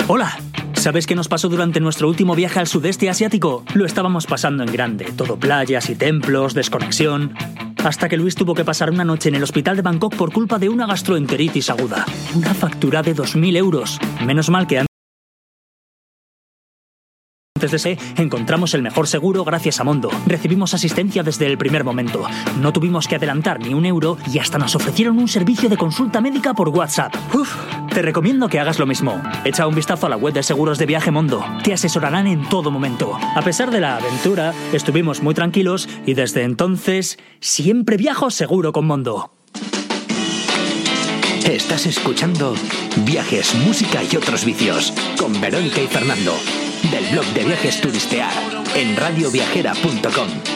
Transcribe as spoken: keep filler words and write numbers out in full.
Hola. ¿Sabes qué nos pasó durante nuestro último viaje al sudeste asiático? Lo estábamos pasando en grande, todo playas y templos, desconexión... Hasta que Luis tuvo que pasar una noche en el hospital de Bangkok por culpa de una gastroenteritis aguda. Una factura de dos mil euros. Menos mal que antes de ese encontramos el mejor seguro gracias a Mondo. Recibimos asistencia desde el primer momento. No tuvimos que adelantar ni un euro y hasta nos ofrecieron un servicio de consulta médica por WhatsApp. Uf, te recomiendo que hagas lo mismo. Echa un vistazo a la web de seguros de viaje Mondo. Te asesorarán en todo momento. A pesar de la aventura, estuvimos muy tranquilos y desde entonces siempre viajo seguro con Mondo. Estás escuchando Viajes, Música y Otros Vicios con Verónica y Fernando del blog de Viajes Turistear en radio viajera punto com.